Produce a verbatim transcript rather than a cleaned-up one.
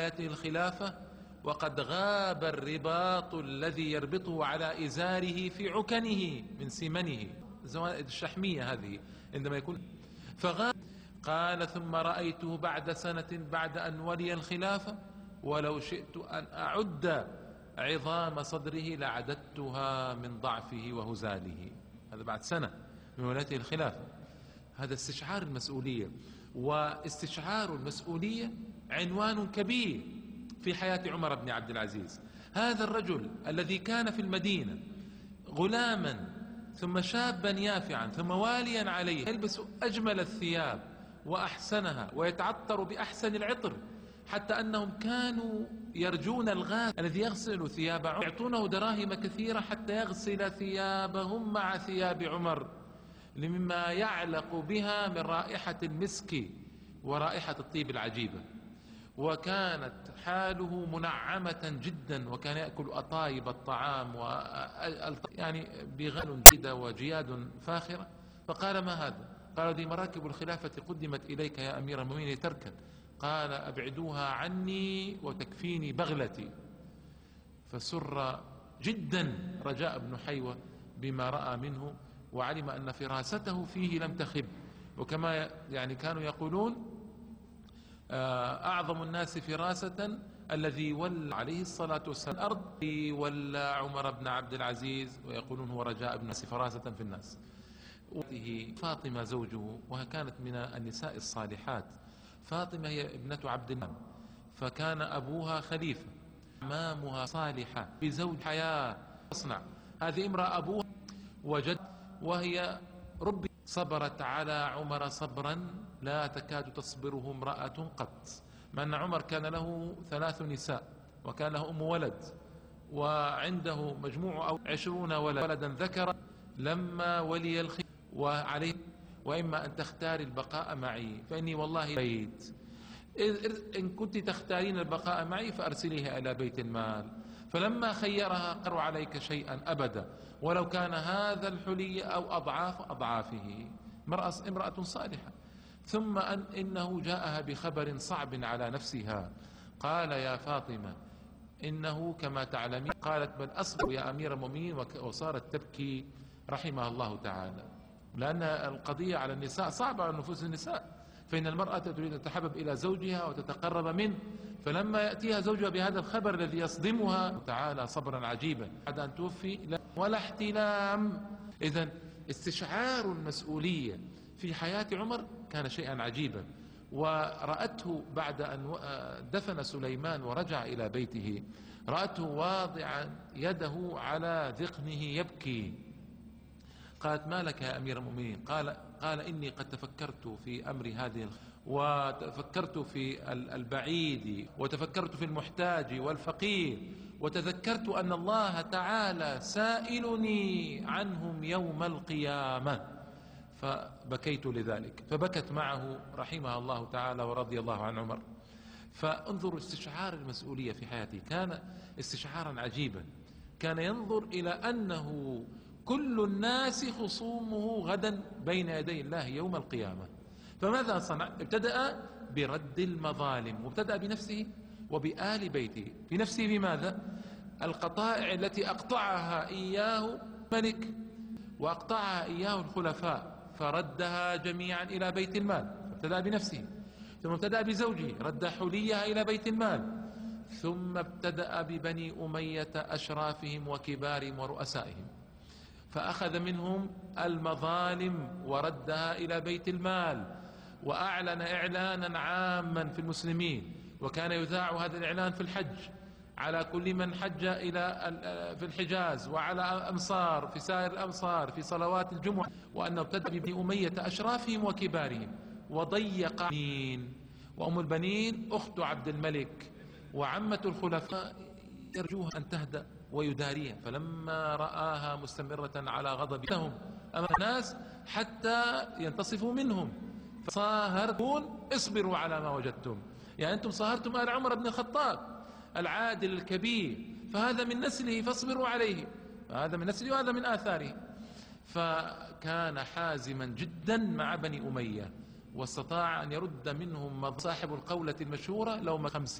ولايته الخلافة وقد غاب الرباط الذي يربطه على إزاره في عكنه من سمنه، زوائد الشحمية هذه عندما يكون فغاب. قال ثم رأيته بعد سنة بعد أن ولي الخلافة ولو شئت أن أعد عظام صدره لعددتها من ضعفه وهزاله. هذا بعد سنة من ولايته الخلافة. هذا استشعار المسؤولية، واستشعار المسؤولية عنوان كبير في حياة عمر بن عبد العزيز. هذا الرجل الذي كان في المدينة غلاما ثم شابا يافعا ثم واليا عليه، يلبس أجمل الثياب وأحسنها ويتعطر بأحسن العطر، حتى أنهم كانوا يرجون الغاسل الذي يغسل ثياب عمر، يعطونه دراهم كثيرة حتى يغسل ثيابهم مع ثياب عمر، لمما يعلق بها من رائحة المسك ورائحة الطيب العجيبة. وكانت حاله منعمة جدا، وكان يأكل أطايب الطعام و يعني بغل جيدة وجياد فاخرة. فقال ما هذا؟ قالوا دي مراكب الخلافة قدمت إليك يا أمير المؤمنين تركا. قال أبعدوها عني وتكفيني بغلتي. فسر جدا رجاء بن حيوة بما رأى منه، وعلم أن فراسته فيه لم تخب. وكما يعني كانوا يقولون أعظم الناس فراسة الذي ولى عليه الصلاة والسلام الأرض ولى عمر بن عبد العزيز، ويقولون هو رجاء بن فراسة في الناس. فاطمة زوجه، وكانت من النساء الصالحات. فاطمة هي ابنة عبد الله، فكان أبوها خليفة، أمامها صالحة بزوج حياة تصنع. هذه امرأة أبوها وجد، وهي رب صبرت على عمر صبرا لا تكاد تصبره امرأة قط، مع أن عمر كان له ثلاث نساء وكان له أم ولد، وعنده مجموع أو عشرون ولد ولدا ذكر لما ولي الخلافة. وعليه وإما أن تختار البقاء معي فإني والله بيت، إن كنت تختارين البقاء معي فأرسليها إلى بيت المال. فلما خيرها قروا عليك شيئا أبدا ولو كان هذا الحلي أو أضعاف أضعافه. امرأة صالحة. ثم أن إنه جاءها بخبر صعب على نفسها. قال يا فاطمة إنه كما تعلمين. قالت بل أصبر يا أمير المؤمنين، وصارت تبكي رحمها الله تعالى، لأن القضية على النساء صعبة على نفوس النساء. فإن المرأة تريد أن تتحبب إلى زوجها وتتقرب منه، فلما يأتيها زوجها بهذا الخبر الذي يصدمها تعالى صبرا عجيبا بعد أن توفي ولا احتلام. إذن استشعار المسؤولية في حياة عمر كان شيئا عجيبا. ورأته بعد أن دفن سليمان ورجع إلى بيته، رأته واضعا يده على ذقنه يبكي. قالت ما لك يا أمير المؤمنين؟ قال قال إني قد تفكرت في أمر هذه وتفكرت في البعيد وتفكرت في المحتاج والفقير، وتذكرت أن الله تعالى سائلني عنهم يوم القيامة، فبكيت لذلك. فبكت معه رحمها الله تعالى ورضي الله عن عمر. فانظروا استشعار المسؤولية في حياته، كان استشعارا عجيبا. كان ينظر إلى أنه كل الناس خصومه غدا بين يدي الله يوم القيامة. فماذا صنع؟ ابتدأ برد المظالم، وابتدأ بنفسه وبآل بيته. في نفسه بماذا؟ القطائع التي أقطعها إياه الملك وأقطعها إياه الخلفاء، فردها جميعا إلى بيت المال. ابتدأ بنفسه، ثم ابتدأ بزوجه رد حليها إلى بيت المال، ثم ابتدأ ببني أمية أشرافهم وكبارهم ورؤسائهم، فأخذ منهم المظالم وردها إلى بيت المال، وأعلن إعلانا عاما في المسلمين. وكان يذاع هذا الإعلان في الحج على كل من حج إلى في الحجاز وعلى أمصار في سائر الأمصار في صلوات الجمعة، وأنه ابتدأ ببني أمية أشرافهم وكبارهم وضيق البنين. وأم البنين أخت عبد الملك وعمة الخلفاء، يرجوها أن تهدأ ويداريها. فلما رآها مستمرة على غضبهم أمام الناس حتى ينتصفوا منهم، فصاهرتون اصبروا على ما وجدتم. يعني أنتم صاهرتم آل عمر بن الخطاب العادل الكبير، فهذا من نسله فاصبروا عليه، هذا من نسله وهذا من آثاره. فكان حازما جدا مع بني أمية، واستطاع أن يرد منهم صاحب القولة المشهورة لوم خمسين.